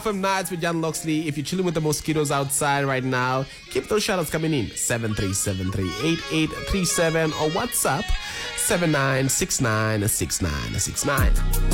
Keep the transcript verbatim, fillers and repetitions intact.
From Nights with Jan Loxley. If you're chilling with the mosquitoes outside right now, keep those shoutouts coming in. seven three seven three, eight eight three seven or WhatsApp seven nine six nine six nine six nine.